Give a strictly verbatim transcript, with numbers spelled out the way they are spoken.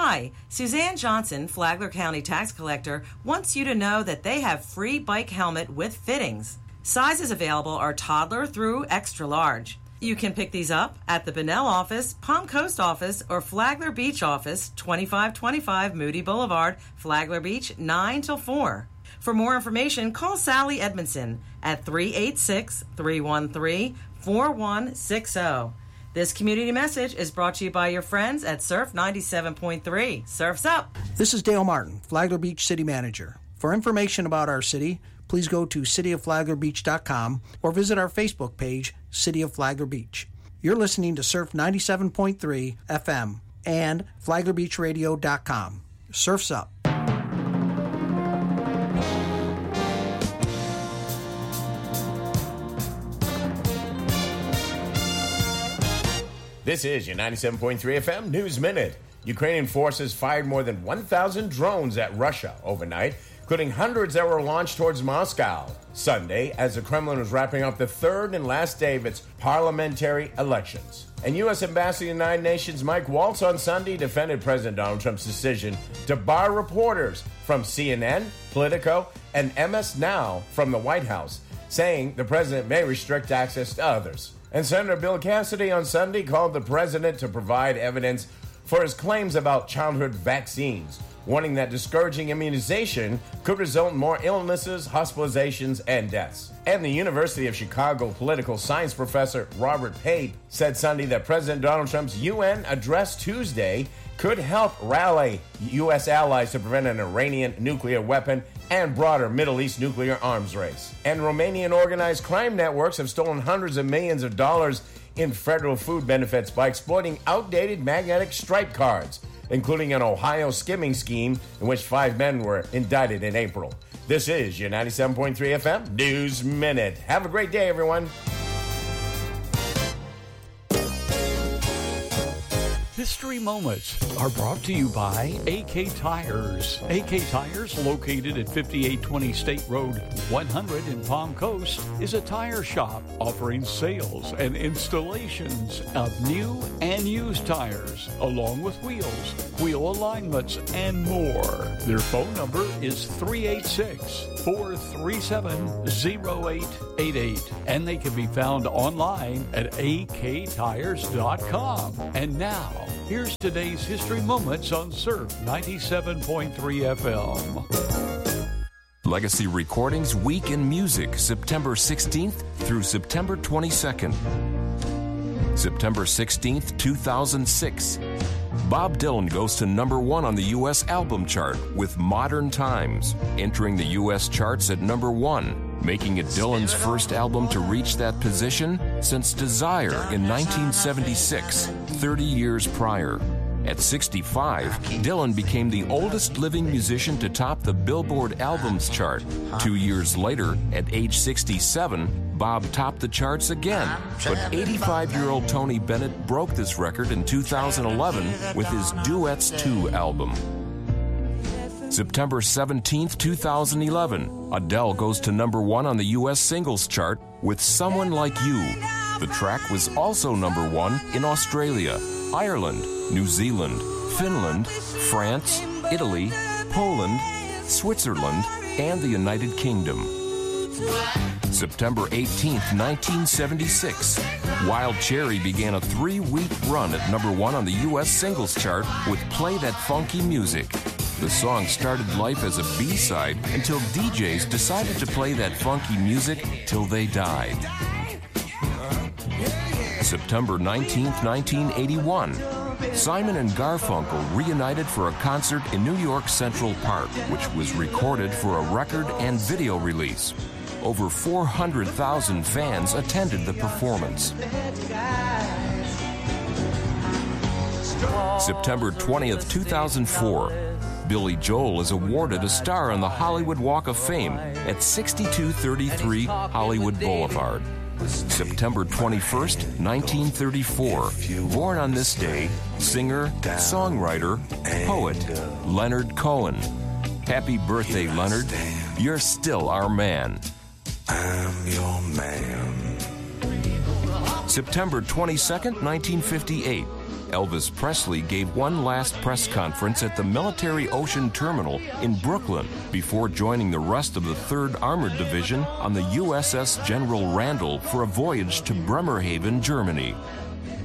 Hi, Suzanne Johnson, Flagler County Tax Collector, wants you to know that they have free bike helmet with fittings. Sizes available are toddler through extra large. You can pick these up at the Bunnell office, Palm Coast office, or Flagler Beach office, twenty-five twenty-five Moody Boulevard, Flagler Beach, nine till four. For more information, call Sally Edmondson at three eight six, three one three, four one six zero. This community message is brought to you by your friends at Surf ninety-seven point three. Surf's up! This is Dale Martin, Flagler Beach City Manager. For information about our city, please go to city of flagler beach dot com or visit our Facebook page, City of Flagler Beach. You're listening to Surf ninety-seven point three F M and flagler beach radio dot com. Surf's up! This is your ninety-seven point three F M News Minute. Ukrainian forces fired more than one thousand drones at Russia overnight, including hundreds that were launched towards Moscow Sunday as the Kremlin was wrapping up the third and last day of its parliamentary elections. And U S Ambassador to the United Nations Mike Waltz on Sunday defended President Donald Trump's decision to bar reporters from C N N, Politico, and M S Now from the White House, saying the president may restrict access to others. And Senator Bill Cassidy on Sunday called the president to provide evidence for his claims about childhood vaccines, warning that discouraging immunization could result in more illnesses, hospitalizations, and deaths. And the University of Chicago political science professor Robert Pape said Sunday that President Donald Trump's U N address Tuesday could help rally U S allies to prevent an Iranian nuclear weapon and broader Middle East nuclear arms race. And Romanian organized crime networks have stolen hundreds of millions of dollars in federal food benefits by exploiting outdated magnetic stripe cards, including an Ohio skimming scheme in which five men were indicted in April. This is your ninety-seven point three F M News Minute. Have a great day, everyone. History Moments are brought to you by A K Tires. A K Tires, located at fifty-eight twenty State Road one hundred in Palm Coast, is a tire shop offering sales and installations of new and used tires, along with wheels, wheel alignments, and more. Their phone number is three eight six, four three seven, zero eight eight eight, and they can be found online at a k tires dot com. And now, here's today's History Moments on Surf ninety-seven point three F M. Legacy Recordings Week in Music, September sixteenth through September twenty-second. September sixteenth, two thousand six. Bob Dylan goes to number one on the U S album chart with Modern Times, entering the U S charts at number one, making it Dylan's first album to reach that position since Desire in nineteen seventy-six, thirty years prior. At sixty-five, Dylan became the oldest living musician to top the Billboard Albums chart. Two years later, at age sixty-seven, Bob topped the charts again. But eighty-five-year-old Tony Bennett broke this record in two thousand eleven with his Duets two album. September seventeenth, two thousand eleven, Adele goes to number one on the U S singles chart with Someone Like You. The track was also number one in Australia, Ireland, New Zealand, Finland, France, Italy, Poland, Switzerland, and the United Kingdom. September eighteenth, nineteen seventy-six, Wild Cherry began a three-week run at number one on the U S singles chart with Play That Funky Music. The song started life as a B-side until D Js decided to play that funky music till they died. September nineteenth, nineteen eighty-one, Simon and Garfunkel reunited for a concert in New York Central Park, which was recorded for a record and video release. Over four hundred thousand fans attended the performance. September twentieth, two thousand four, Billy Joel is awarded a star on the Hollywood Walk of Fame at sixty-two thirty-three Hollywood Boulevard. September twenty-first, nineteen thirty-four, born on this day, singer, songwriter, poet, Leonard Cohen. Happy birthday, Leonard. You're still our man. I'm your man. September twenty-second, nineteen fifty-eight, Elvis Presley gave one last press conference at the Military Ocean Terminal in Brooklyn before joining the rest of the third Armored Division on the U S S General Randall for a voyage to Bremerhaven, Germany.